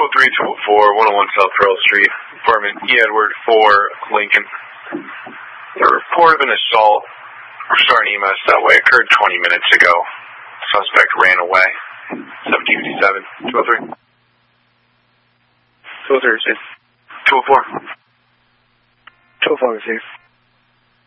203-204, 101 South Pearl Street, apartment E. Edward 4, Lincoln. The report of an assault, or starting EMS that way, occurred 20 minutes ago. Suspect ran away. 1757, 203. 203, 204. 204, receive.